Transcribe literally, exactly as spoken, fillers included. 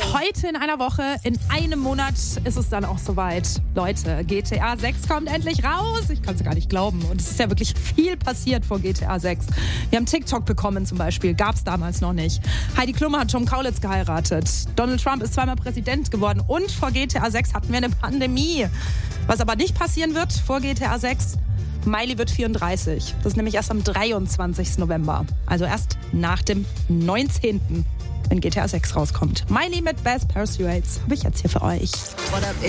Heute in einer Woche, in einem Monat ist es dann auch soweit. Leute, G T A sechs kommt endlich raus. Ich kann es gar nicht glauben. Und es ist ja wirklich viel passiert vor G T A sechs. Wir haben TikTok bekommen zum Beispiel. Gab es damals noch nicht. Heidi Klum hat Tom Kaulitz geheiratet. Donald Trump ist zweimal Präsident geworden. Und vor G T A sechs hatten wir eine Pandemie. Was aber nicht passieren wird vor G T A sechs, Miley wird vierunddreißig. Das ist nämlich erst am dreiundzwanzigsten November. Also erst nach dem neunzehnten wenn G T A sechs rauskommt. Miley mit Best Pursuits habe ich jetzt hier für euch. What up,